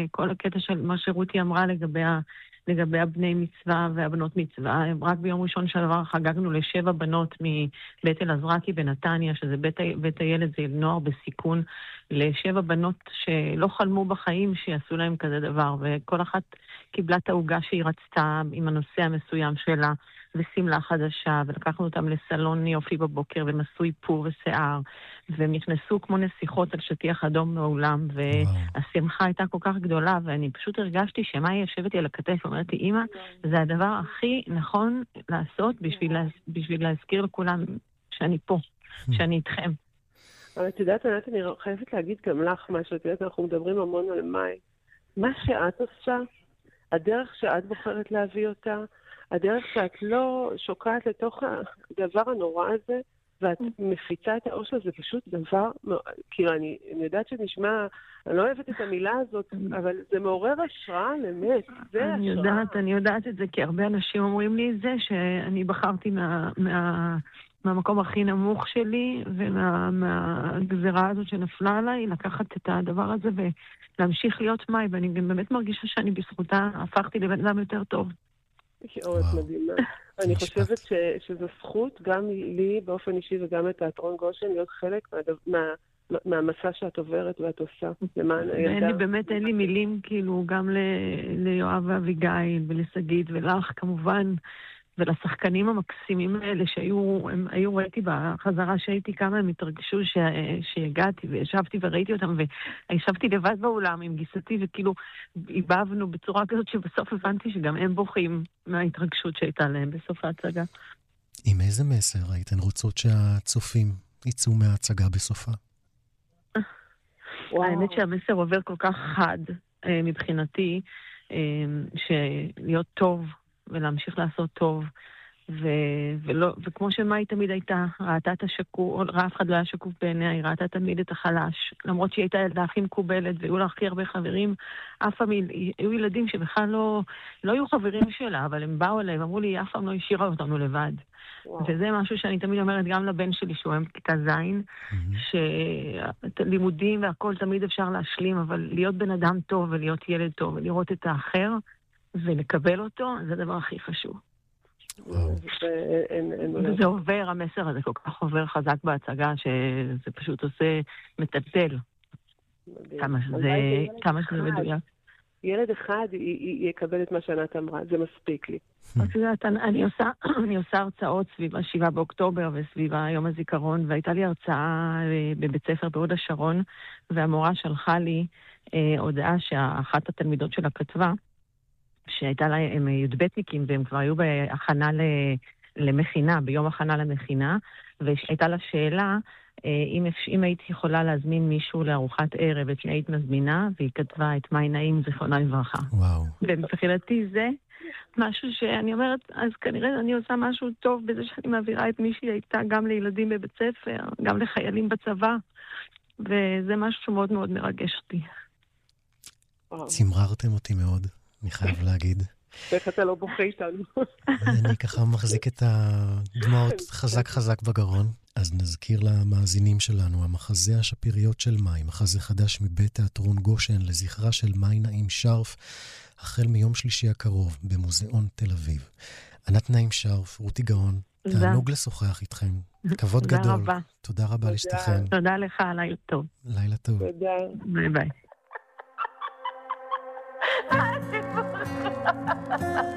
כל הקטע של מה שרותי אמרה לגבי הבני מצווה והבנות מצווה. רק ביום ראשון שעבר חגגנו ל7 בנות מבית אלעזרקי בנתניה, שזה בית הילד, זה נוער בסיכון, ל7 בנות שלא חלמו בחיים שיעשו להם כזה דבר, וכל אחת קיבלה את העוגה שהיא רצתה עם הנושא המסוים שלה, וסמלה חדשה, ולקחנו אותם לסלון יופי בבוקר, והם עשו איפור ושיער, והם נכנסו כמו נסיכות על שטיח אדום מעולם, והשמחה הייתה כל כך גדולה, ואני פשוט הרגשתי שמה ישבתי על הכתף, ואומרתי, אמא, זה הדבר הכי נכון לעשות בשביל להזכיר לכולם שאני פה, שאני איתכם. אבל את יודעת, אני חייבת להגיד גם לך משהו, את יודעת, אנחנו מדברים המון על מאי. מה שאת עושה, הדרך שאת בוחרת להביא אותה, הדרך שאת לא שוקעת לתוך הדבר הנורא הזה, ואת מפיצה את האור שלה, זה פשוט דבר, כאילו אני יודעת שנשמע, אני לא אוהבת את המילה הזאת, אבל זה מעורר השראה באמת, זה השראה. אני יודעת את זה, כי הרבה אנשים אומרים לי את זה, שאני בחרתי מהמקום הכי נמוך שלי, ומהגזרה הזאת שנפלה עליי, לקחת את הדבר הזה ולהמשיך להיות מאי, ואני גם באמת מרגישה שאני בזכותה הפכתי לבן אדם יותר טוב. אורת מדהימה. אני חושבת שזו זכות גם לי באופן אישי וגם לתיאטרון גושן להיות חלק מהמסע שאת עוברת ואת עושה למען הילדה. באמת אין לי מילים כאילו גם ליואב ואביגיל ולסגית ולך כמובן ולשחקנים המקסימים האלה שהיו ראיתי בחזרה שהייתי כמה הם התרגשו שהגעתי וישבתי וראיתי אותם וישבתי לבד באולם עם גיסתי וכאילו איבבנו בצורה כזאת שבסוף הבנתי שגם הם בוכים מההתרגשות שהייתה להם בסוף ההצגה. עם איזה מסר הייתן רוצות שהצופים יצאו מההצגה בסופה? האמת שהמסר עובר כל כך חד מבחינתי שלהיות טוב ולהמשיך לעשות טוב, וכמו שמאי תמיד הייתה, ראתה את השקוף, אף אחד לא היה שקוף בעיניה, היא ראתה תמיד את החלש, למרות שהיא הייתה ילדה הכי מקובלת, והיו לה הכי הרבה חברים, אף פעם היו ילדים שבכלל לא היו חברים שלה, אבל הם באו אליי ואמרו לי, אף פעם לא השאירה אותנו לבד. וזה משהו שאני תמיד אומרת גם לבן שלי, שהוא היום בכיתה זין, שלימודים והכל תמיד אפשר להשלים, אבל להיות בן אדם טוב ולהיות ילד טוב ולראות את האחר, ולקבל אותו, זה הדבר הכי חשוב. וזה עובר, המסר הזה כל כך עובר חזק בהצגה, שזה פשוט עושה מטלטל. כמה שזה מדויק. ילד אחד יקבל את מה שענת אמרה, זה מספיק לי. את יודעת, אני עושה הרצאות סביב 7 באוקטובר וסביב יום הזיכרון, והייתה לי הרצאה בבית ספר בהוד השרון, והמורה שלחה לי הודעה שאחת התלמידות שלה כתבה, שהייתה להם י"בניקים, והם כבר היו בהכנה למכינה, ביום הכנה למכינה, והייתה לה שאלה, אם הייתי יכולה להזמין מישהו לארוחת ערב, את מי היית מזמינה, והיא כתבה את מאי נעים זיכרונה לברכה. וואו. ומבחינתי זה משהו שאני אומרת, אז כנראה אני עושה משהו טוב בזה שאני מעבירה את מי שהיא הייתה גם לילדים בבית ספר, גם לחיילים בצבא, וזה משהו שמאוד מאוד מרגש אותי. צמררתם אותי מאוד. אני חייב להגיד. איך אתה לא בוכה איתנו? אני ככה מחזיק את הדמעות חזק בגרון. אז נזכיר למאזינים שלנו, המחזה השפיריות של מאי, מחזה חדש מבית תיאטרון גושן לזכרה של מאי נעים שרף, החל מיום שלישי הקרוב במוזיאון תל אביב. ענת נעים שרף, רותי גאון, תענוג לשוחח איתכם. כבוד גדול. תודה רבה. תודה רבה לשתיכן. תודה לך, לילה טוב. לילה טוב. תודה. ביי ביי.